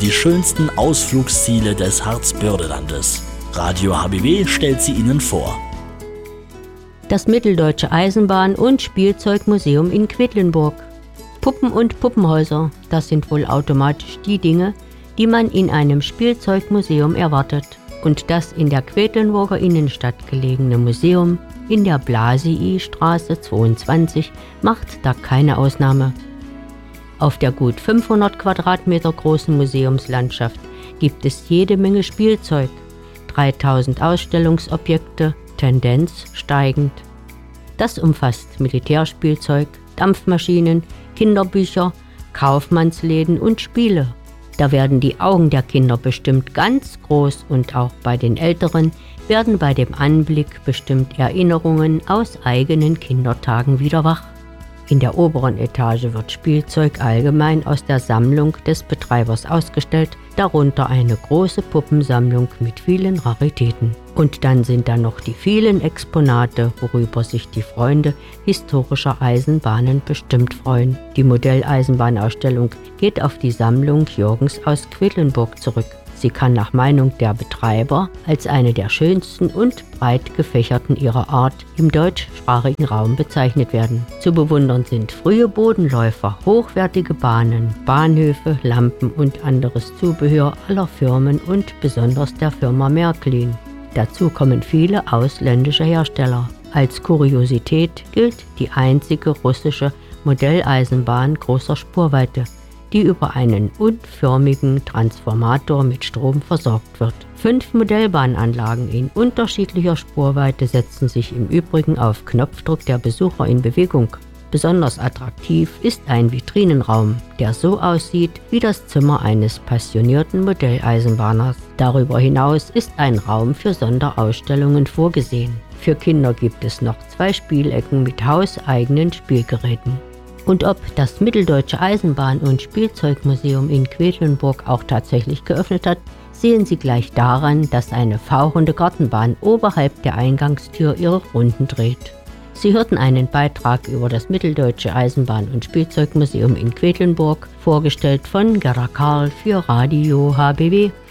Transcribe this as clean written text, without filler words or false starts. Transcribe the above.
die schönsten Ausflugsziele des Harzbördelandes. Radio HBW stellt sie Ihnen vor. Das Mitteldeutsche Eisenbahn- und Spielzeugmuseum in Quedlinburg. Puppen und Puppenhäuser, das sind wohl automatisch die Dinge, die man in einem Spielzeugmuseum erwartet. Und das in der Quedlinburger Innenstadt gelegene Museum in der Blasii-Straße 22 macht da keine Ausnahme. Auf der gut 500 Quadratmeter großen Museumslandschaft gibt es jede Menge Spielzeug, 3000 Ausstellungsobjekte, Tendenz steigend. Das umfasst Militärspielzeug, Dampfmaschinen, Kinderbücher, Kaufmannsläden und Spiele. Da werden die Augen der Kinder bestimmt ganz groß und auch bei den Älteren werden bei dem Anblick bestimmt Erinnerungen aus eigenen Kindertagen wieder wach. In der oberen Etage wird Spielzeug allgemein aus der Sammlung des Betreibers ausgestellt, darunter eine große Puppensammlung mit vielen Raritäten. Und dann sind da noch die vielen Exponate, worüber sich die Freunde historischer Eisenbahnen bestimmt freuen. Die Modelleisenbahnausstellung geht auf die Sammlung Jürgens aus Quedlinburg zurück. Sie kann nach Meinung der Betreiber als eine der schönsten und breit gefächerten ihrer Art im deutschsprachigen Raum bezeichnet werden. Zu bewundern sind frühe Bodenläufer, hochwertige Bahnen, Bahnhöfe, Lampen und anderes Zubehör aller Firmen und besonders der Firma Märklin. Dazu kommen viele ausländische Hersteller. Als Kuriosität gilt die einzige russische Modelleisenbahn großer Spurweite, die über einen unförmigen Transformator mit Strom versorgt wird. 5 Modellbahnanlagen in unterschiedlicher Spurweite setzen sich im Übrigen auf Knopfdruck der Besucher in Bewegung. Besonders attraktiv ist ein Vitrinenraum, der so aussieht wie das Zimmer eines passionierten Modelleisenbahners. Darüber hinaus ist ein Raum für Sonderausstellungen vorgesehen. Für Kinder gibt es noch 2 Spielecken mit hauseigenen Spielgeräten. Und ob das Mitteldeutsche Eisenbahn- und Spielzeugmuseum in Quedlinburg auch tatsächlich geöffnet hat, sehen Sie gleich daran, dass eine fauchende Gartenbahn oberhalb der Eingangstür ihre Runden dreht. Sie hörten einen Beitrag über das Mitteldeutsche Eisenbahn- und Spielzeugmuseum in Quedlinburg, vorgestellt von Gerda Karl für Radio HBW.